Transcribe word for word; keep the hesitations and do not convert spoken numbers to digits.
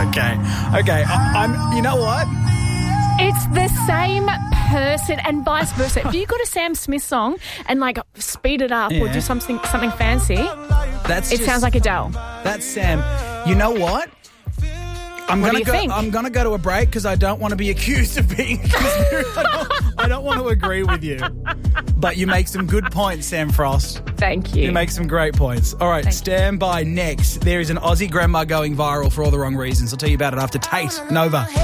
Okay. Okay. I, I'm. You know what? It's the same person and vice versa. If you got a Sam Smith song and like speed it up or Yeah. do something something fancy, That's it just, sounds like Adele. That's Sam. You know what? I'm What gonna do you go. think? I'm gonna go to a break because I don't want to be accused of being. I, don't, I don't want to agree with you. But you make some good points, Sam Frost. Thank you. You make some great points. All right, Thank stand by next. There is an Aussie grandma going viral for all the wrong reasons. I'll tell you about it after Tate Nova.